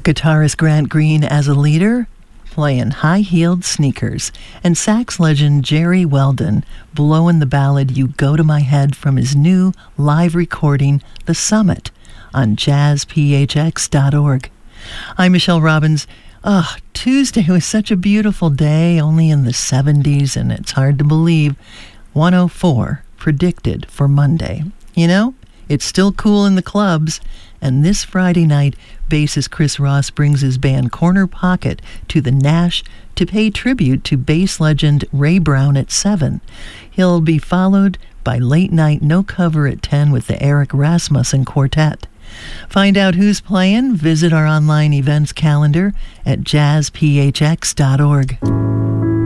Guitarist Grant Green as a leader, playing high-heeled sneakers, and sax legend Jerry Weldon blowing the ballad You Go to My Head from his new live recording, The Summit, on jazzphx.org. I'm Michelle Robbins. Tuesday was such a beautiful day, only in the 70s, and it's hard to believe. 104 predicted for Monday. You know, it's still cool in the clubs, and this Friday night, bassist Chris Ross brings his band Corner Pocket to the Nash to pay tribute to bass legend Ray Brown at 7. He'll be followed by late night No Cover at 10 with the Eric Rasmussen Quartet. Find out who's playing, visit our online events calendar at jazzphx.org.